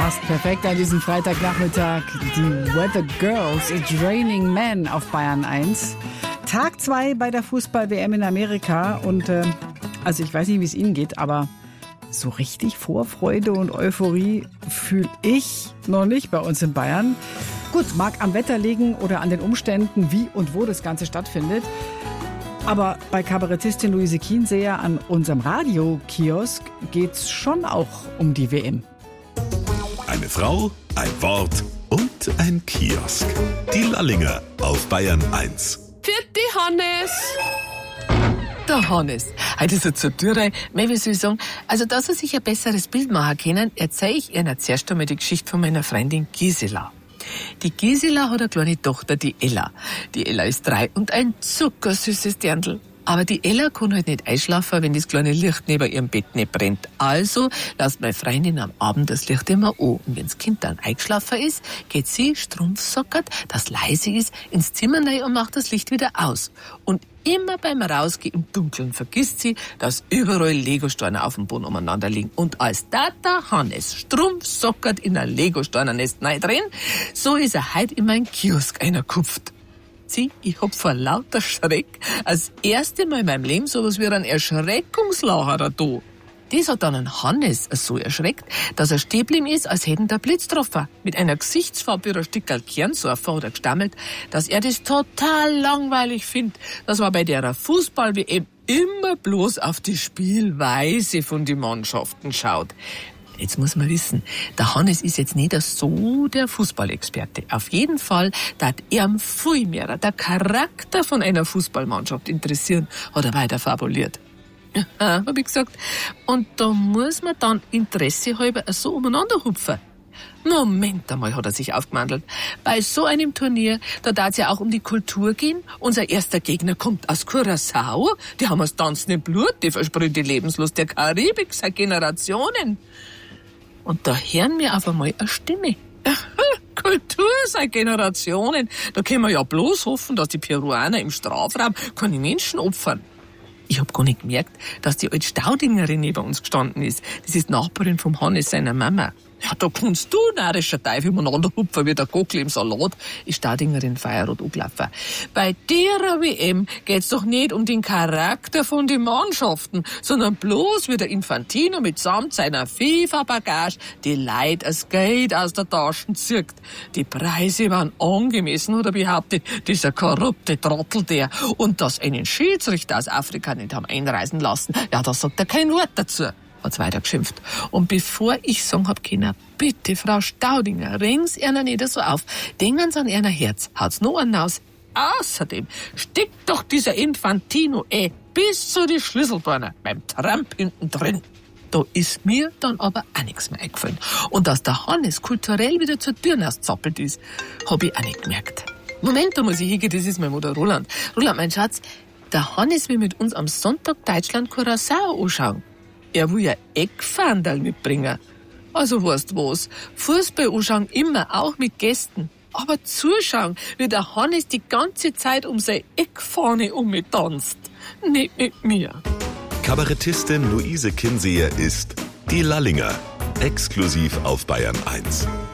Passt perfekt an diesem Freitagnachmittag. Die Weather Girls, It's Raining Men auf Bayern 1. Tag 2 bei der Fußball-WM in Amerika. Und also ich weiß nicht, wie es Ihnen geht, aber so richtig Vorfreude und Euphorie fühle ich noch nicht bei uns in Bayern. Gut, mag am Wetter liegen oder an den Umständen, wie und wo das Ganze stattfindet. Aber bei Kabarettistin Luise Kienseher an unserem Radiokiosk geht's schon auch um die WM. Eine Frau, ein Wort und ein Kiosk. Die Lallinger auf Bayern 1. Vierte Hannes! Der Hannes. Heute ist er zur Tür rein. Wie soll ich sagen? Also, dass er sich ein besseres Bild machen können, erzähle ich Ihnen zuerst einmal die Geschichte von meiner Freundin Gisela. Die Gisela hat eine kleine Tochter, die Ella. Die Ella ist 3 und ein zuckersüßes Dirndl. Aber die Ella kann halt nicht einschlafen, wenn das kleine Licht neben ihrem Bett nicht brennt. Also lässt meine Freundin am Abend das Licht immer an. Und wenn das Kind dann eingeschlafen ist, geht sie strumpfsockert, das leise ist, ins Zimmer rein und macht das Licht wieder aus. Und immer beim Rausgehen im Dunkeln vergisst sie, dass überall Legosteine auf dem Boden umeinander liegen. Und als Tata Hannes strumpfsockert in ein Legosteinernest rein drin, so ist er heute in meinen Kiosk einerkupft. Ich hab vor lauter Schreck das erste Mal in meinem Leben sowas wie einen Erschreckungslacher da. Das hat dann einen Hannes so erschreckt, dass er stehen geblieben ist, als hätten der Blitz getroffen. Mit einer Gesichtsfarbe wie ein Stückerl Kernsurfer hat er gestammelt, dass er das total langweilig findet, dass man bei der Fußball-WM immer bloß auf die Spielweise von den Mannschaften schaut. Jetzt muss man wissen, der Hannes ist jetzt nicht so der Fußballexperte. Auf jeden Fall darf er viel mehr der Charakter von einer Fußballmannschaft interessieren, hat er weiter fabuliert. Ja, hab ich gesagt. Und da muss man dann Interesse halber so umeinander hupfen. Moment einmal, hat er sich aufgemandelt. Bei so einem Turnier, da darf es ja auch um die Kultur gehen. Unser erster Gegner kommt aus Curaçao. Die haben das Tanzen im Blut, die versprühen die Lebenslust der Karibik seit Generationen. Und da hören wir auf einmal eine Stimme. Kultur seit Generationen. Da können wir ja bloß hoffen, dass die Peruaner im Strafraum keine Menschen opfern. Ich hab gar nicht gemerkt, dass die alte Staudingerin neben uns gestanden ist. Das ist die Nachbarin vom Hannes seiner Mama. Ja, da kannst du, närrischer Teufel, umeinander hupfen wie der Gockel im Salat, ist Staudingerin feierrot angelaufen. Bei der WM geht's doch nicht um den Charakter von den Mannschaften, sondern bloß wie der Infantino mitsamt seiner FIFA-Bagage die Leute das Geld aus der Taschen zieht. Die Preise waren angemessen, hat er behauptet, dieser korrupte Trottel der. Und dass einen Schiedsrichter aus Afrika nicht haben einreisen lassen, ja, da sagt er kein Wort dazu. Hat's weiter geschimpft. Und bevor ich sagen hab können, bitte, Frau Staudinger, regen's einer nicht so auf. Denken Sie an einer Herz. Haut's noch einen aus. Außerdem steckt doch dieser Infantino bis zu die Schlüsselbeine beim Trump hinten drin. Da ist mir dann aber auch nichts mehr eingefallen. Und dass der Hannes kulturell wieder zur Tür zappelt ist, hab ich auch nicht gemerkt. Moment, da muss ich hingehen, das ist mein Mutter Roland. Roland, mein Schatz, der Hannes will mit uns am Sonntag Deutschland-Curaçao anschauen. Er will ja Eckfahndal mitbringen. Also weißt was, Fußball anschauen immer, auch mit Gästen. Aber zuschauen, wie der Hannes die ganze Zeit um seine Eckfahne tanzt. Nicht mit mir. Kabarettistin Luise Kienseher ist die Lallinger. Exklusiv auf Bayern 1.